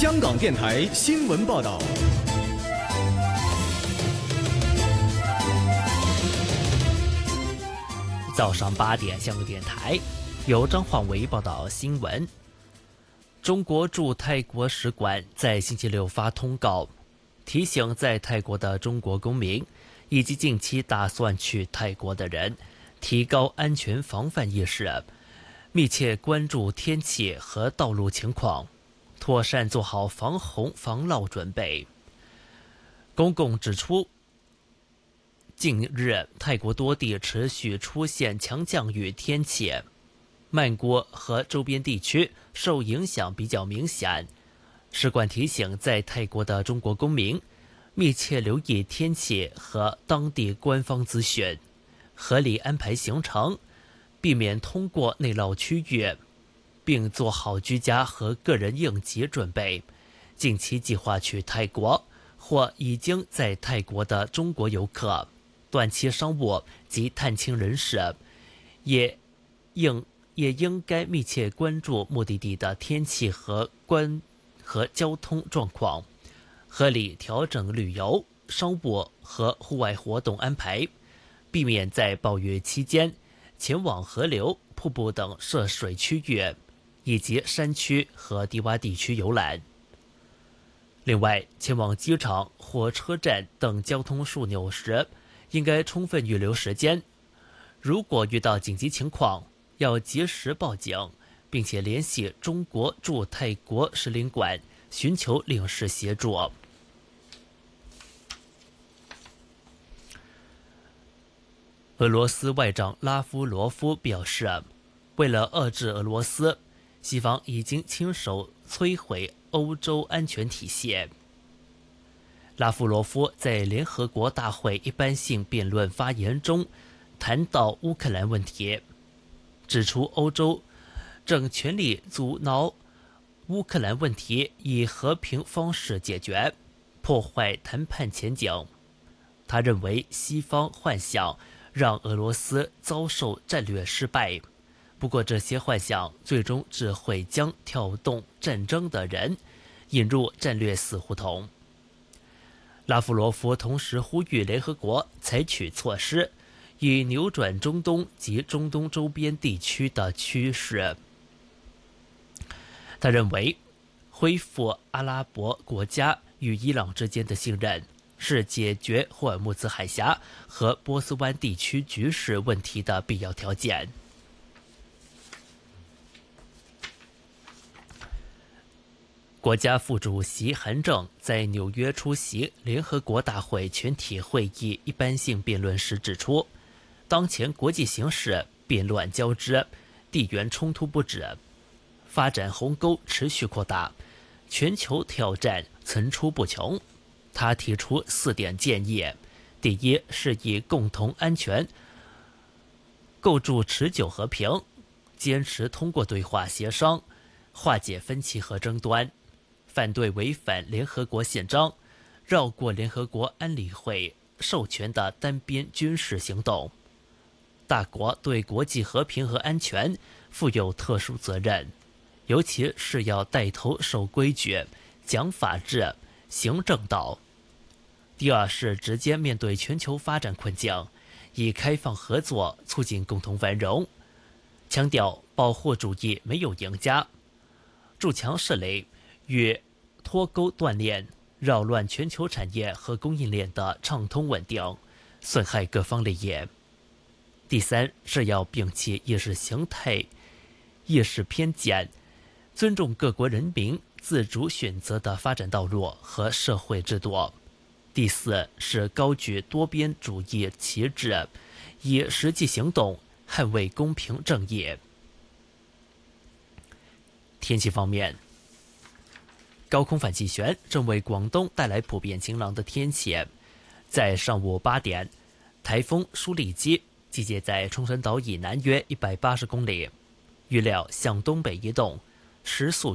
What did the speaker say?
香港电台新闻报道。 早上8点，香港电台由张焕维报道新闻。中国驻泰国使馆在星期六发通告，提醒在泰国的中国公民以及近期打算去泰国的人，提高安全防范意识，密切关注天气和道路情况，妥善做好防洪防涝准备。公共指出，近日泰国多地持续出现强降雨天气，曼谷和周边地区受影响比较明显。使馆提醒在泰国的中国公民，密切留意天气和当地官方资讯，合理安排行程，避免通过内涝区域，并做好居家和个人应急准备。近期计划去泰国或已经在泰国的中国游客、短期商务及探亲人士，也应该密切关注目的地的天气和交通状况，合理调整旅游、商务和户外活动安排，避免在暴雨期间前往河流、瀑布等涉水区域以及山区和低洼地区游览。另外，前往机场、火车站等交通枢纽时，应该充分预留时间。如果遇到紧急情况，要及时报警，并且联系中国驻泰国使领馆寻求领事协助。俄罗斯外长拉夫罗夫表示，为了遏制俄罗斯，西方已经亲手摧毁欧洲安全体系。拉夫罗夫在联合国大会一般性辩论发言中谈到乌克兰问题，指出欧洲正全力阻挠乌克兰问题以和平方式解决，破坏谈判前景。他认为西方幻想让俄罗斯遭受战略失败，不过这些幻想最终只会将挑动战争的人引入战略死胡同。拉夫罗夫同时呼吁联合国采取措施，以扭转中东及中东周边地区的趋势。他认为，恢复阿拉伯国家与伊朗之间的信任，是解决霍尔木兹海峡和波斯湾地区局势问题的必要条件。国家副主席韩正在纽约出席联合国大会全体会议一般性辩论时指出，当前国际形势变乱交织，地缘冲突不止，发展鸿沟持续扩大，全球挑战层出不穷。他提出4点建议：第一，是以共同安全构筑持久和平，坚持通过对话协商化解分歧和争端，反对违反联合国宪章、绕过联合国安理会授权的单边军事行动。大国对国际和平和安全负有特殊责任，尤其是要带头守规矩、讲法治、行正道。第二是直接面对全球发展困境，以开放合作促进共同繁荣，强调保护主义没有赢家，筑墙势垒与脱钩断链，扰乱全球产业和供应链的畅通稳定，损害各方利益。第三是要摒弃意识形态、意识偏见，尊重各国人民自主选择的发展道路和社会制度。第四是高举多边主义旗帜，以实际行动捍卫公平正义。天气方面，高空反气旋正为广东带来普遍晴朗的天气。在上午8点，台风舒力基集结在冲绳岛以南约180公里，预料向东北移动，时速